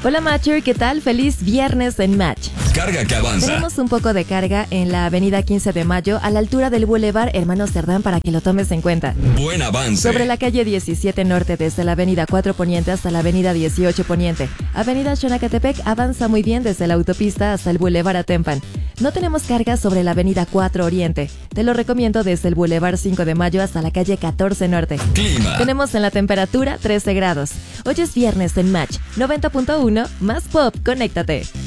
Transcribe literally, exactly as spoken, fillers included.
Hola Matcher, ¿qué tal? Feliz viernes en Match. Carga que avanza. Tenemos un poco de carga en la avenida quince de mayo a la altura del Boulevard Hermano Cerdán para que lo tomes en cuenta. Buen avance. Sobre la calle diecisiete Norte desde la avenida cuatro Poniente hasta la avenida dieciocho Poniente. Avenida Xonacatepec avanza muy bien desde la autopista hasta el Boulevard Atempan. No tenemos carga sobre la avenida cuatro Oriente. Te lo recomiendo desde el Boulevard cinco de mayo hasta la calle catorce Norte. Clima. Tenemos en la temperatura trece grados. Hoy es viernes en Match noventa punto uno más pop. Conéctate.